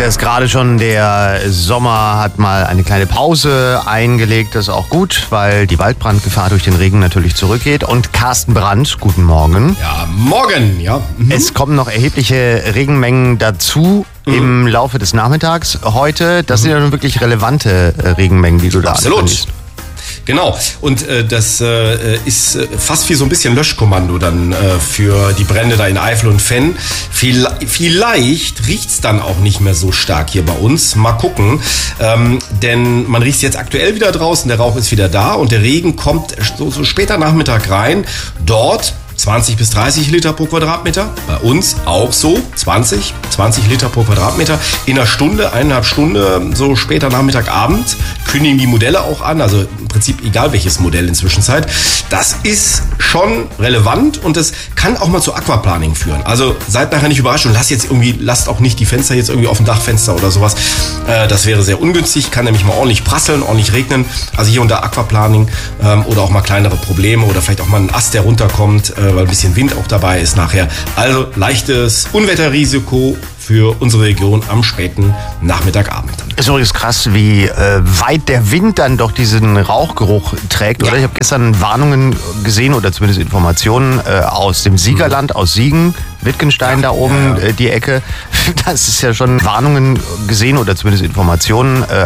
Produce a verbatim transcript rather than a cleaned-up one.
das gerade schon, der Sommer hat mal eine kleine Pause eingelegt. Das ist auch gut, weil die Waldbrandgefahr durch den Regen natürlich zurückgeht. Und Carsten Brandt, guten Morgen. Ja, morgen, ja. Mhm. Es kommen noch erhebliche Regenmengen dazu mhm. im Laufe des Nachmittags heute. Das mhm. sind ja nun wirklich relevante Regenmengen, die du da ankündigst. Genau, und äh, das äh, ist äh, fast wie so ein bisschen Löschkommando dann äh, für die Brände da in Eifel und Venn. Vielleicht, vielleicht riecht's dann auch nicht mehr so stark hier bei uns. Mal gucken, ähm, denn man riecht jetzt aktuell wieder draußen, der Rauch ist wieder da und der Regen kommt so, so später Nachmittag rein. Dort zwanzig bis dreißig Liter pro Quadratmeter. Bei uns auch so, zwanzig, zwanzig Liter pro Quadratmeter. In einer Stunde, eineinhalb Stunde, so später Nachmittag, Abend, kündigen die Modelle auch an. Also im Prinzip egal welches Modell in Zwischenzeit. Das ist schon relevant und das kann auch mal zu Aquaplaning führen. Also seid nachher nicht überrascht und lasst jetzt irgendwie, lasst auch nicht die Fenster jetzt irgendwie auf dem Dachfenster oder sowas. Äh, das wäre sehr ungünstig, kann nämlich mal ordentlich prasseln, ordentlich regnen. Also hier unter Aquaplaning ähm, oder auch mal kleinere Probleme oder vielleicht auch mal ein Ast, der runterkommt, äh, weil ein bisschen Wind auch dabei ist nachher. Also leichtes Unwetterrisiko für unsere Region am späten Nachmittagabend. Ist übrigens krass, wie äh, weit der Wind dann doch diesen Rauchgeruch trägt, oder? Ja. Ich habe gestern Warnungen gesehen oder zumindest Informationen äh, aus dem Siegerland, mhm. aus Siegen, Wittgenstein ja, da oben, ja, ja. Äh, die Ecke. Das ist ja schon Warnungen gesehen oder zumindest Informationen äh,